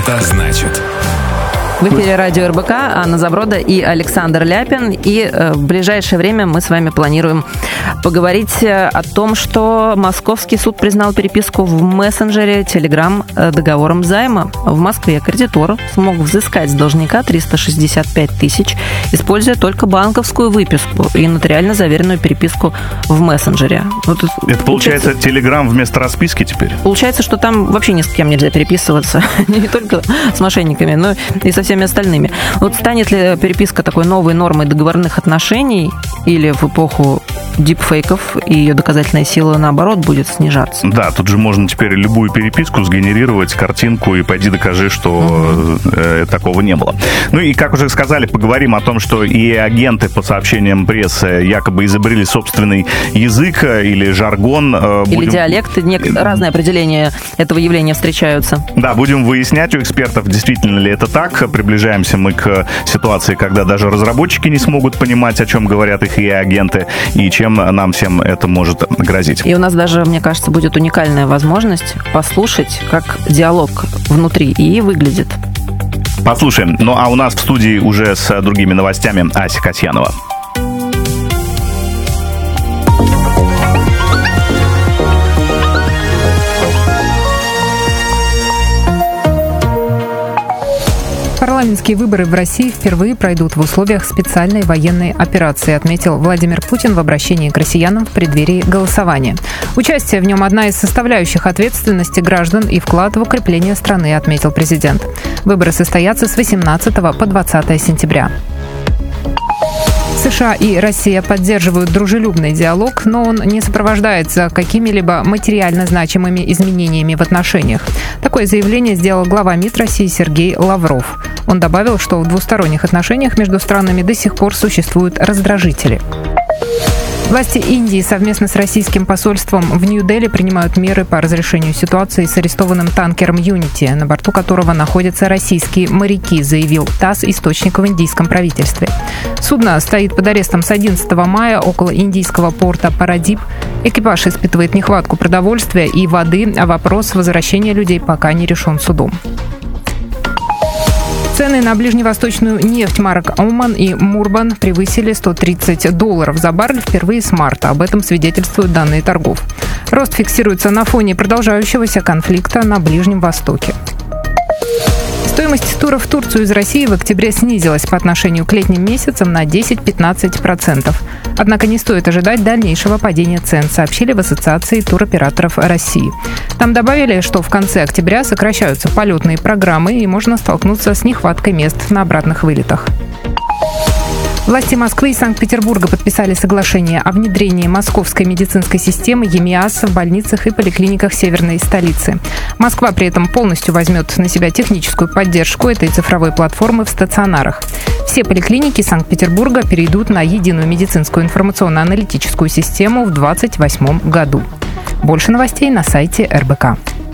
Это значит... В эфире радио РБК, Анна Заброда и Александр Ляпин. И в ближайшее время мы с вами планируем поговорить о том, что Московский суд признал переписку в мессенджере Telegram договором займа. В Москве кредитор смог взыскать с должника 365 тысяч, используя только банковскую выписку и нотариально заверенную переписку в мессенджере. Это получается Telegram вместо расписки теперь? Получается, что там вообще ни с кем нельзя переписываться. Не только с мошенниками, но и со всеми остальными. Вот станет ли переписка такой новой нормой договорных отношений или в эпоху дипфейков и ее доказательная сила, наоборот, будет снижаться? Да, тут же можно теперь любую переписку сгенерировать, картинку, и пойди докажи, что такого не было. Ну и, как уже сказали, поговорим о том, что и агенты, по сообщениям прессы, якобы изобрели собственный язык или жаргон. Или диалект. Разные определения этого явления встречаются. Да, будем выяснять у экспертов, действительно ли это так. Приближаемся мы к ситуации, когда даже разработчики не смогут понимать, о чем говорят их агенты, и чем нам всем это может грозить. И у нас даже, мне кажется, будет уникальная возможность послушать, как диалог внутри ИИ выглядит. Послушаем. Ну, а у нас в студии уже с другими новостями Ася Касьянова. Парламентские выборы в России впервые пройдут в условиях специальной военной операции, отметил Владимир Путин в обращении к россиянам в преддверии голосования. Участие в нем одна из составляющих ответственности граждан и вклад в укрепление страны, отметил президент. Выборы состоятся с 18 по 20 сентября. США и Россия поддерживают дружелюбный диалог, но он не сопровождается какими-либо материально значимыми изменениями в отношениях. Такое заявление сделал глава МИД России Сергей Лавров. Он добавил, что в двусторонних отношениях между странами до сих пор существуют раздражители. Власти Индии совместно с российским посольством в Нью-Дели принимают меры по разрешению ситуации с арестованным танкером «Юнити», на борту которого находятся российские моряки, заявил ТАСС, источник в индийском правительстве. Судно стоит под арестом с 11 мая около индийского порта Парадип. Экипаж испытывает нехватку продовольствия и воды, а вопрос возвращения людей пока не решен судом. Цены на ближневосточную нефть марок Оман и Мурбан превысили $130 за баррель впервые с марта. Об этом свидетельствуют данные торгов. Рост фиксируется на фоне продолжающегося конфликта на Ближнем Востоке. Стоимость туров в Турцию из России в октябре снизилась по отношению к летним месяцам на 10-15%. Однако не стоит ожидать дальнейшего падения цен, сообщили в Ассоциации туроператоров России. Там добавили, что в конце октября сокращаются полетные программы и можно столкнуться с нехваткой мест на обратных вылетах. Власти Москвы и Санкт-Петербурга подписали соглашение о внедрении московской медицинской системы ЕМИАС в больницах и поликлиниках северной столицы. Москва при этом полностью возьмет на себя техническую поддержку этой цифровой платформы в стационарах. Все поликлиники Санкт-Петербурга перейдут на единую медицинскую информационно-аналитическую систему в 2028 году. Больше новостей на сайте РБК.